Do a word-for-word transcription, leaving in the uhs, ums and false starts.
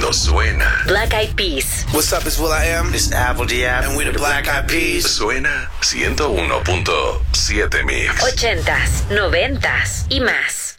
cuando suena. Black Eyed Peas. What's up, it's Will I Am. It's Apple Diab. And we're the Black Eyed Peas. Suena ciento uno punto siete Mix. Ochentas, noventas y más.